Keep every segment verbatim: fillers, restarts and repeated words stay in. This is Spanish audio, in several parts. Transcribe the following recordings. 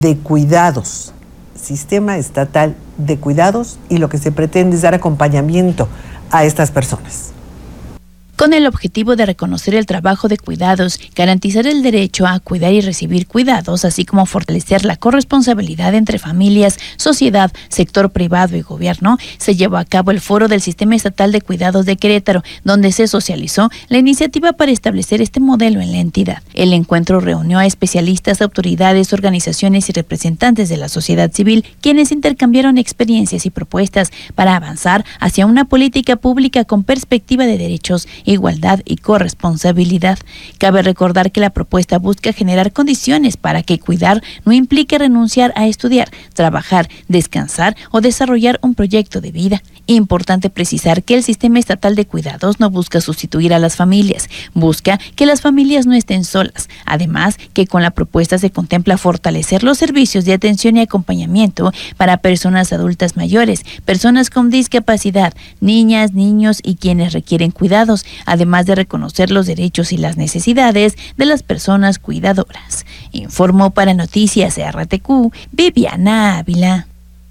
de Cuidados, Sistema Estatal de Cuidados, y lo que se pretende es dar acompañamiento a estas personas. Con el objetivo de reconocer el trabajo de cuidados, garantizar el derecho a cuidar y recibir cuidados, así como fortalecer la corresponsabilidad entre familias, sociedad, sector privado y gobierno, se llevó a cabo el Foro del Sistema Estatal de Cuidados de Querétaro, donde se socializó la iniciativa para establecer este modelo en la entidad. El encuentro reunió a especialistas, autoridades, organizaciones y representantes de la sociedad civil, quienes intercambiaron experiencias y propuestas para avanzar hacia una política pública con perspectiva de derechos, igualdad y corresponsabilidad. Cabe recordar que la propuesta busca generar condiciones para que cuidar no implique renunciar a estudiar, trabajar, descansar o desarrollar un proyecto de vida. Importante precisar que el Sistema Estatal de Cuidados no busca sustituir a las familias, busca que las familias no estén solas. Además, que con la propuesta se contempla fortalecer los servicios de atención y acompañamiento para personas adultas mayores, personas con discapacidad, niñas, niños y quienes requieren cuidados, además de reconocer los derechos y las necesidades de las personas cuidadoras. Informó para Noticias R T Q, Viviana Ávila.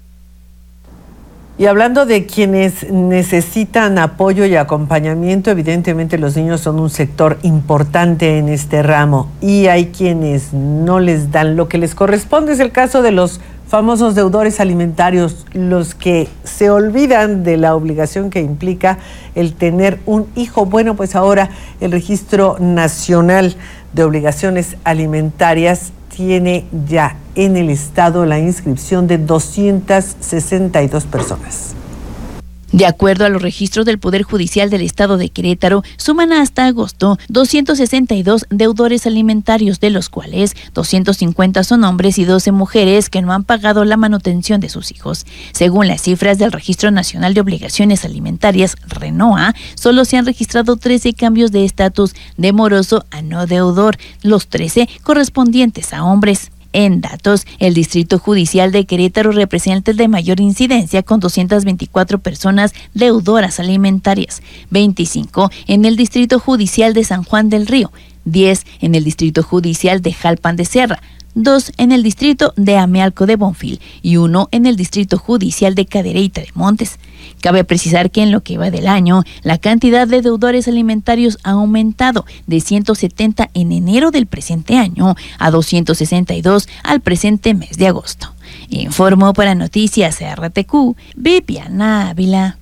Y hablando de quienes necesitan apoyo y acompañamiento, evidentemente los niños son un sector importante en este ramo y hay quienes no les dan lo que les corresponde. Es el caso de los famosos deudores alimentarios, los que se olvidan de la obligación que implica el tener un hijo. Bueno, pues ahora el Registro Nacional de Obligaciones Alimentarias tiene ya en el estado la inscripción de doscientas sesenta y dos personas. De acuerdo a los registros del Poder Judicial del Estado de Querétaro, suman hasta agosto doscientos sesenta y dos deudores alimentarios, de los cuales doscientos cincuenta son hombres y doce mujeres que no han pagado la manutención de sus hijos. Según las cifras del Registro Nacional de Obligaciones Alimentarias, RENOA, solo se han registrado trece cambios de estatus de moroso a no deudor, los trece correspondientes a hombres. En datos, el Distrito Judicial de Querétaro representa el de mayor incidencia, con doscientas veinticuatro personas deudoras alimentarias, veinticinco en el Distrito Judicial de San Juan del Río, diez en el Distrito Judicial de Jalpan de Serra, dos en el Distrito de Amealco de Bonfil y uno en el Distrito Judicial de Cadereyta de Montes. Cabe precisar que en lo que va del año, la cantidad de deudores alimentarios ha aumentado de ciento setenta en enero del presente año a doscientos sesenta y dos al presente mes de agosto. Informó para Noticias R T Q, Viviana Ávila.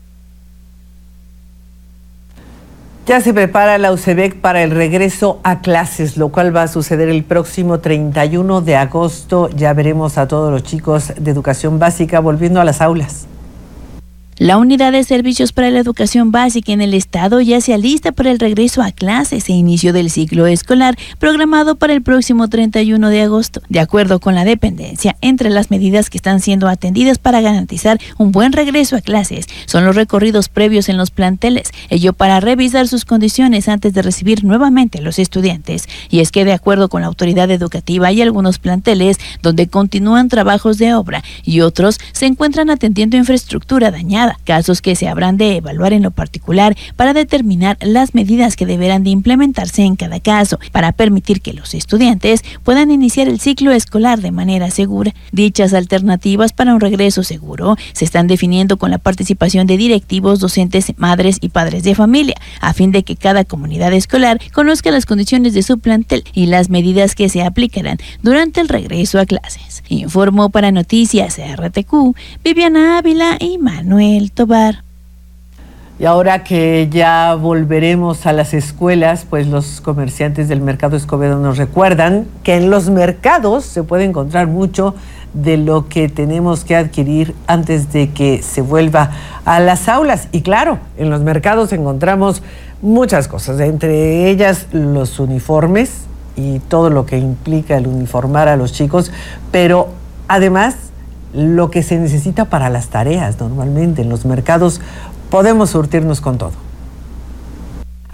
Ya se prepara la U C E B C para el regreso a clases, lo cual va a suceder el próximo treinta y uno de agosto. Ya veremos a todos los chicos de educación básica volviendo a las aulas. La Unidad de Servicios para la Educación Básica en el Estado ya se alista para el regreso a clases e inicio del ciclo escolar programado para el próximo treinta y uno de agosto. De acuerdo con la dependencia, entre las medidas que están siendo atendidas para garantizar un buen regreso a clases son los recorridos previos en los planteles, ello para revisar sus condiciones antes de recibir nuevamente a los estudiantes. Y es que, de acuerdo con la autoridad educativa, hay algunos planteles donde continúan trabajos de obra y otros se encuentran atendiendo infraestructura dañada, casos que se habrán de evaluar en lo particular para determinar las medidas que deberán de implementarse en cada caso para permitir que los estudiantes puedan iniciar el ciclo escolar de manera segura. Dichas alternativas para un regreso seguro se están definiendo con la participación de directivos, docentes, madres y padres de familia, a fin de que cada comunidad escolar conozca las condiciones de su plantel y las medidas que se aplicarán durante el regreso a clases. Informó para Noticias R T Q, Viviana Ávila y Manuel Tobar. Y ahora que ya volveremos a las escuelas, pues los comerciantes del Mercado Escobedo nos recuerdan que en los mercados se puede encontrar mucho de lo que tenemos que adquirir antes de que se vuelva a las aulas. Y claro, en los mercados encontramos muchas cosas, entre ellas los uniformes y todo lo que implica el uniformar a los chicos, pero además lo que se necesita para las tareas. Normalmente en los mercados podemos surtirnos con todo.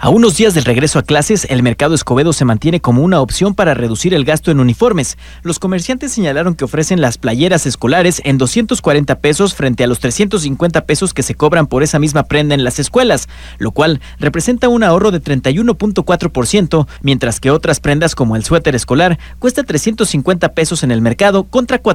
A unos días del regreso a clases, el Mercado Escobedo se mantiene como una opción para reducir el gasto en uniformes. Los comerciantes señalaron que ofrecen las playeras escolares en doscientos cuarenta pesos frente a los trescientos cincuenta pesos que se cobran por esa misma prenda en las escuelas, lo cual representa un ahorro de treinta y uno punto cuatro por ciento, mientras que otras prendas como el suéter escolar cuesta trescientos cincuenta pesos en el mercado contra